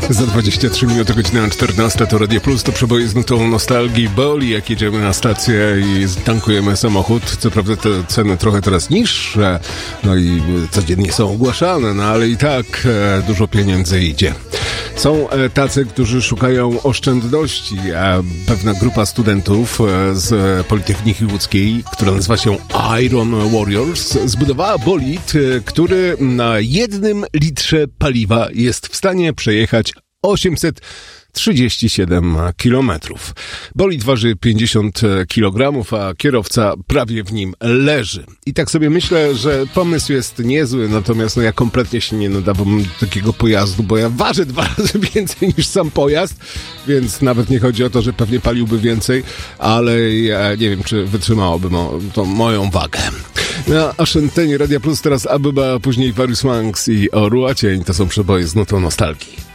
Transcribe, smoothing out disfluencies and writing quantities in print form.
Za 23 minuty, godzina 14, to Radio Plus, to przeboje z nutą nostalgii. Boli, jak jedziemy na stację i tankujemy samochód. Co prawda te ceny trochę teraz niższe, no i codziennie są ogłaszane, no ale i tak dużo pieniędzy idzie. Są tacy, którzy szukają oszczędności, a pewna grupa studentów z Politechniki Łódzkiej, która nazywa się Iron Warriors, zbudowała bolid, który na 1 litrze paliwa jest w stanie przejechać 837 kilometrów. Bolid waży 50 kilogramów, a kierowca prawie w nim leży. I tak sobie myślę, że pomysł jest niezły, natomiast ja kompletnie się nie nadawam do takiego pojazdu, bo ja ważę 2 razy więcej niż sam pojazd, więc nawet nie chodzi o to, że pewnie paliłby więcej, ale ja nie wiem, czy wytrzymałoby to moją wagę. Na antenie Radia Plus teraz Abuba, później Various Monks i Orła Cień. To są przeboje z nutą nostalgii.